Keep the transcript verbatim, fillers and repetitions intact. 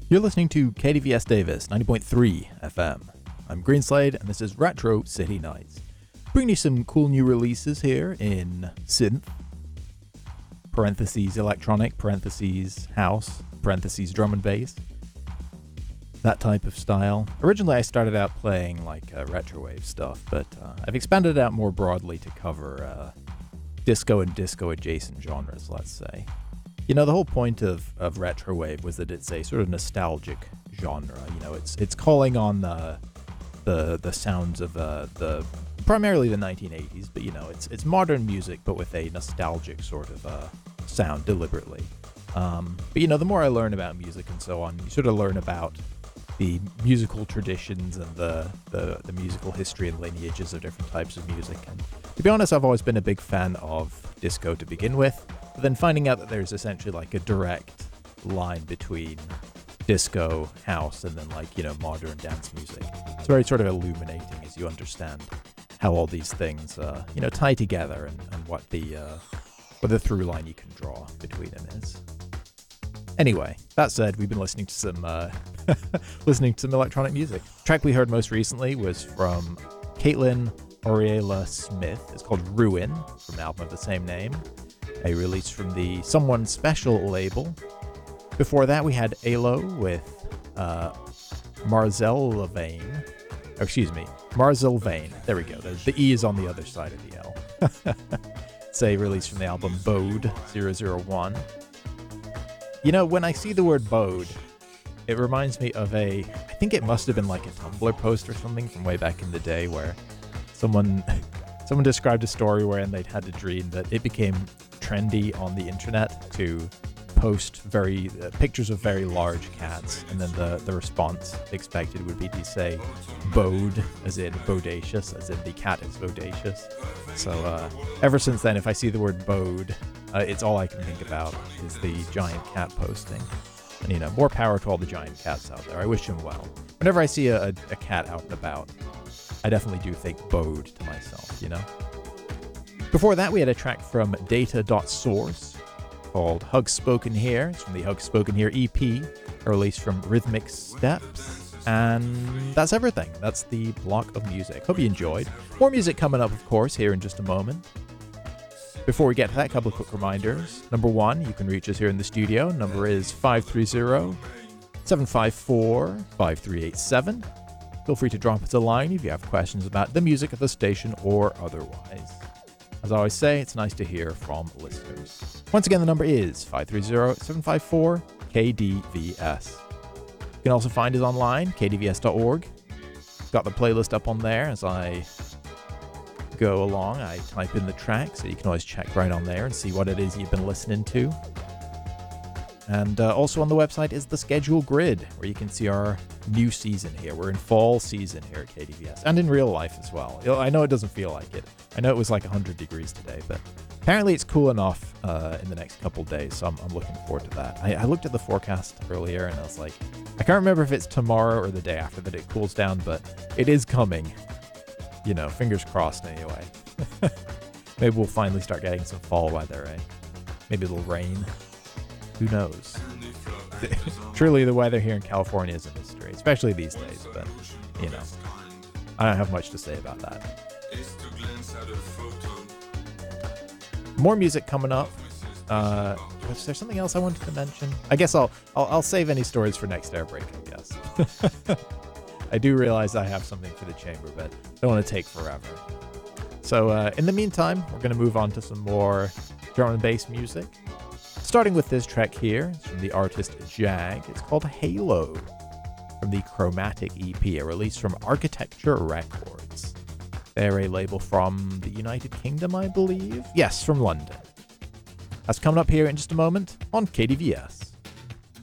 You're listening to K D V S Davis ninety point three F M. I'm Greenslade, and this is Retro City Nights. Bringing you some cool new releases here in synth, parentheses electronic, parentheses house, parentheses drum and bass. That type of style. Originally I started out playing like uh, retrowave stuff, but uh, I've expanded it out more broadly to cover uh, disco and disco adjacent genres, let's say. You know, the whole point of, of retrowave was that it's a sort of nostalgic genre. You know, it's it's calling on the the the sounds of uh, the primarily the nineteen eighties, but you know, it's it's modern music but with a nostalgic sort of uh, sound deliberately. Um, but you know, the more I learn about music and so on, you sort of learn about the musical traditions and the, the the musical history and lineages of different types of music. And to be honest, I've always been a big fan of disco to begin with. But then finding out that there's essentially like a direct line between disco, house, and then like, you know, modern dance music. It's very sort of illuminating as you understand how all these things, uh, you know, tie together and, and what the uh, what the through line you can draw between them is. Anyway, that said, we've been listening to some uh, listening to some electronic music. The track we heard most recently was from Caitlin Oriela Smith. It's called Ruin, from an album of the same name, a release from the Someone Special label. Before that, we had Alo with uh, Marzel Levane. Oh, excuse me, Marzel Vane. There we go. The, the E is on the other side of the L. It's a release from the album Bode zero zero one. You know, when I see the word Bode, it reminds me of a, I think it must have been like a Tumblr post or something from way back in the day where someone someone described a story wherein they'd had a dream that it became trendy on the internet to post very uh, pictures of very large cats, and then the, the response expected would be to say bode, as in bodacious, as in the cat is bodacious. So uh, ever since then, if I see the word bode, uh, it's all I can think about is the giant cat posting. And you know, more power to all the giant cats out there. I wish them well. Whenever I see a, a, a cat out and about, I definitely do think bode to myself, you know? Before that, we had a track from Data.Source called Hug Spoken Here. It's from the Hug Spoken Here E P, a release from Rhythmic Steps. And that's everything. That's the block of music. Hope you enjoyed. More music coming up, of course, here in just a moment. Before we get to that, a couple of quick reminders. Number one, you can reach us here in the studio. Number is five three zero, seven five four, five three eight seven. Feel free to drop us a line if you have questions about the music of the station or otherwise. As I always say, it's nice to hear from listeners. Once again, the number is five three zero, seven five four, K D V S. You can also find us online, k d v s dot org. Got the playlist up on there as I go along. I type in the track, so you can always check right on there and see what it is you've been listening to. And uh, also on the website is the schedule grid, where you can see our new season here. We're in fall season here at K D V S, and in real life as well. I know it doesn't feel like it. I know it was like one hundred degrees today, but apparently it's cool enough uh, in the next couple days, so I'm, I'm looking forward to that. I, I looked at the forecast earlier, and I was like, I can't remember if it's tomorrow or the day after that it cools down, but it is coming. You know, fingers crossed anyway. Maybe we'll finally start getting some fall weather, eh? Maybe it'll rain. Who knows? Truly, the weather here in California is a mystery, especially these days, but, you know, I don't have much to say about that. More music coming up. Uh, was there something else I wanted to mention? I guess I'll, I'll, I'll save any stories for next air break, I guess. I do realize I have something for the chamber, but don't want to take forever. So uh, in the meantime, we're going to move on to some more drum and bass music. Starting with this track here, it's from the artist Jag. It's called Halo, from the Chromatic E P, a release from Architecture Records. They're a label from the United Kingdom, I believe. Yes, from London. That's coming up here in just a moment on K D V S.